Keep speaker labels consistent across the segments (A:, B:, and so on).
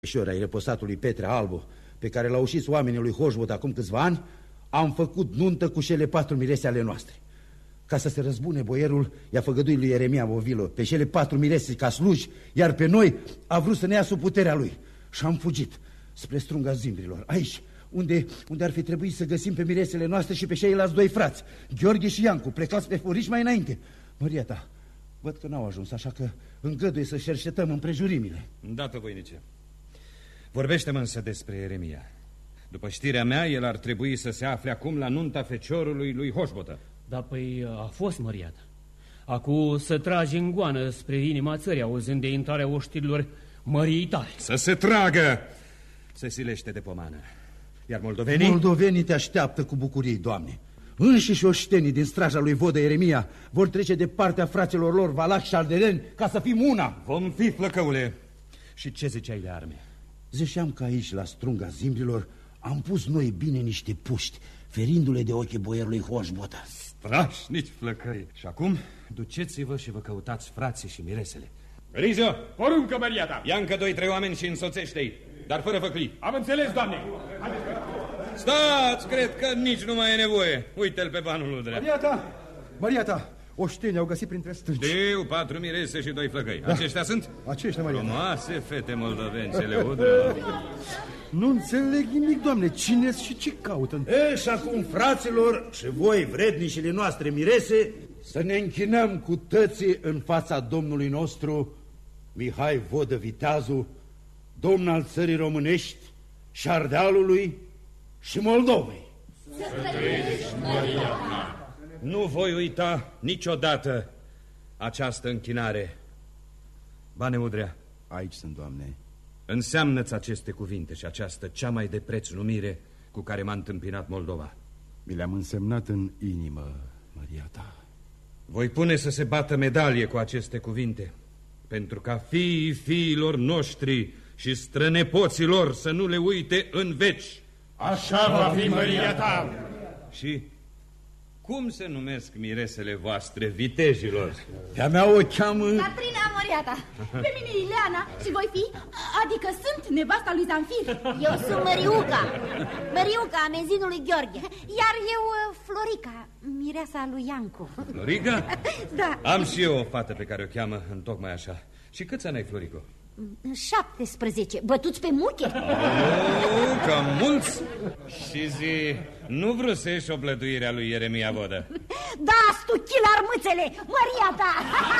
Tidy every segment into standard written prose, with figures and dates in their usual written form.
A: ai reposatului Petre Albu, pe care l-au ucis oamenii lui Hoșbot acum câțiva ani, am făcut nuntă cu cele 4 mirese ale noastre. Ca să se răzbune, boierul i-a făgăduit lui Ieremia Bovilo pe cele 4 mirese ca slugi, iar pe noi a vrut să ne ia sub puterea lui. Și am fugit spre strunga Zimbrilor, aici, unde ar fi trebuit să găsim pe miresele noastre și pe ceilalți 2 frați, Gheorghe și Iancu, plecați pe furiș mai înainte. Măria ta, văd că n-au ajuns, așa că îngăduie să cercetăm împrejurimile.
B: Îndată, voinice. Vorbește-mă însă despre Ieremia. După știrea mea, el ar trebui să se afle acum la nunta feciorului lui Hoșbotă.
C: Da, păi a fost, măria ta. Acu să trage în goană spre inima țării, auzind de intrarea oștirilor măriei tale.
B: Să se tragă! Se silește de pomană. Iar moldovenii?
A: Moldovenii te așteaptă cu bucurie, Doamne. Înșiși oștenii din straja lui Vodă Ieremia vor trece de partea fraților lor Valac și Ardeleni ca să fim una.
B: Vom fi, flăcăule. Și ce ziceai de arme?
A: Ziceam că aici, la strunga Zimbrilor, am pus noi bine niște puști, ferindu-le de ochii boierului Hoșbotă.
B: Strașnici flăcăi. Și acum, duceți-vă și vă căutați frații și miresele. Riză!
D: Poruncă, măria ta!
B: Ia încă 2-3 oameni și însoțește-i, dar fără făclii.
D: Am înțeles, Doamne!
B: Stați, cred că nici nu mai e nevoie. Uite-l pe banul Udrea.
E: Măria ta, oștenii au găsit printre stânci.
B: Știu, 4 mirese și 2 flăcăi. Da. Aceștia sunt?
E: Aceștia, Măria ta.
B: Frumoase fete moldovencele, Udrea.
E: Nu înțeleg nimic, Doamne, cine și ce caută?
A: Și acum, fraților, și voi, vrednicile noastre mirese, să ne închinăm cu tății în fața Domnului nostru, Mihai Vodă Viteazu, domn al țării românești și Ardealului și Moldovei.
F: Să trăiești, Măria ta!
B: Nu voi uita niciodată această închinare. Bane Udrea.
E: Aici sunt, Doamne.
B: Înseamnă-ți aceste cuvinte și această cea mai de preț numire cu care m-a întâmpinat Moldova.
E: Mi le-am însemnat în inimă, Măria ta.
B: Voi pune să se bată medalie cu aceste cuvinte, pentru ca fiilor noștri și strănepoților să nu le uite în veci.
D: Așa va fi, Măria ta!
B: Și cum se numesc miresele voastre, vitejilor?
A: Pe-a mea o cheamă...
F: Catrina, măria ta! Pe mine Ileana și voi fi, adică sunt nevasta lui Zanfir. Eu sunt Măriuca, Măriuca, amenzinului Gheorghe. Iar eu, Florica, mireasa lui Iancu.
B: Florica?
F: Da.
B: Am și eu o fată pe care o cheamă întocmai așa. Și câți ani ai, Florico?
F: 17, bătuți pe muche.
B: Cam mulți. Și zi, nu vrusești o blăduire a lui Ieremia Vodă?
F: Da, stuchil armâțele, Măria ta.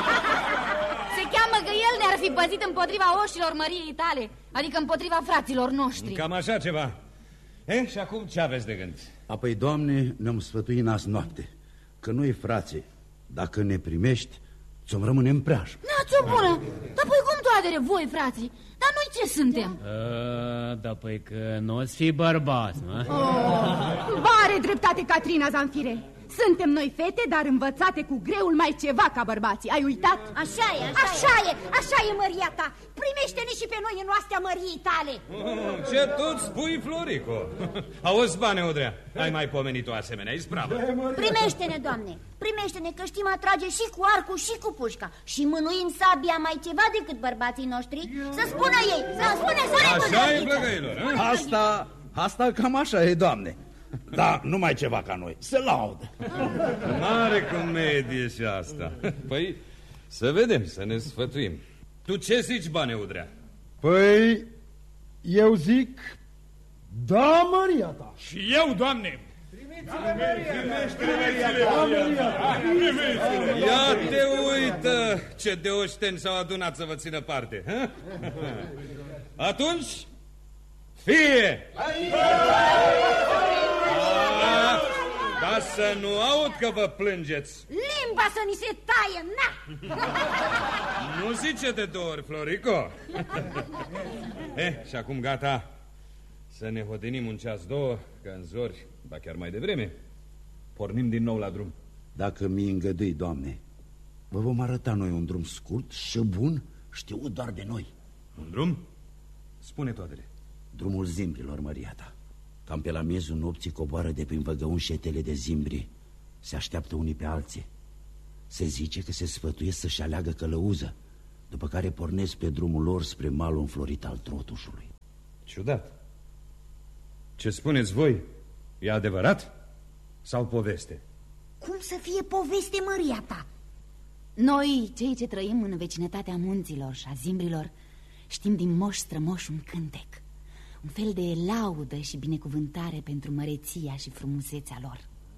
G: Se cheamă că el ne-ar fi păzit împotriva oșilor măriei tale, adică împotriva fraților noștri.
B: Cam așa ceva. Și acum ce aveți de gând?
A: Apoi, Doamne, ne-am sfătuit azi noapte că noi, frații, dacă ne primești, ți-o rămâne în preajmă.
G: Na-ți-o bună! Dar păi cum toate voi, frații? Dar noi ce suntem?
C: Da, păi că nu o-ți fi bărbați, mă?
H: Are dreptate, Catrina Zanfire. Suntem noi fete, dar învățate cu greul mai ceva ca bărbații. Ai uitat?
F: Așa e, așa e, Măria ta. Primește-ne și pe noi în oastea măriei tale.
B: Ce tot spui, Florico? Auzi, Bane Udrea, ai mai pomenit o asemenea ispravă.
F: Primește-ne, Doamne, primește-ne, că știm atrage și cu arcul și cu pușca. Și mânuim sabia mai ceva decât bărbații noștri. Să spună ei, să spune.
B: Așa e, plăgăilor.
A: Asta cam așa e, Doamne. Da, numai ceva ca noi, se laudă.
B: Mare comedie și asta. Păi, să vedem, să ne sfătuim. Tu ce zici, Bane Udrea?
E: Păi, eu zic, da, Măria ta.
D: Și eu, Doamne.
B: Ia te uită ce de oșteni s-au adunat să vă țină parte. Atunci, fie! Dar să nu aud că vă plângeți.
F: Limba să ni se taie, na!
B: Nu zice de 2 ori, Florico. Și acum gata. Să ne hodinim un ceas-două, că în zori, ba chiar mai devreme, pornim din nou la drum.
A: Dacă mi îngădui, Doamne, vă vom arăta noi un drum scurt și bun, știut doar de noi.
B: Un drum? Spune toatele.
A: Drumul Zimbrilor, Măria ta. Cam pe la miezul nopții coboară de prin văgăuni șetele de zimbri. Se așteaptă unii pe alții. Se zice că se sfătuiesc să-și aleagă călăuză, după care pornesc pe drumul lor spre malul înflorit al Trotușului.
B: Ciudat. Ce spuneți voi? E adevărat? Sau poveste?
F: Cum să fie poveste, măria ta?
G: Noi, cei ce trăim în vecinătatea munților și a zimbrilor, știm din moș strămoș un cântec, un fel de laudă și binecuvântare pentru măreția și frumusețea lor.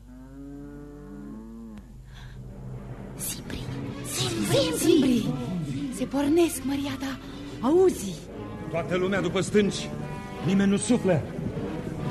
G: Zimbrii! Se pornesc, măria ta, auzi?
B: Toată lumea după stânci, nimeni nu suflă.